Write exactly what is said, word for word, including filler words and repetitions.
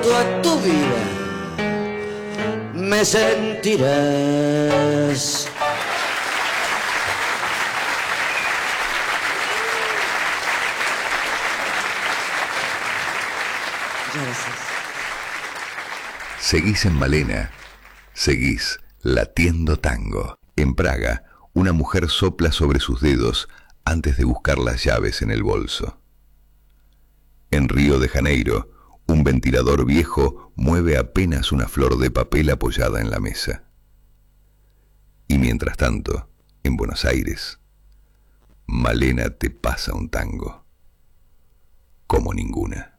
A tu vida me sentirás. Gracias. Seguís en Malena, seguís latiendo tango. En Praga, una mujer sopla sobre sus dedos antes de buscar las llaves en el bolso. En Río de Janeiro, un ventilador viejo mueve apenas una flor de papel apoyada en la mesa. Y mientras tanto, en Buenos Aires, Malena te pasa un tango como ninguna.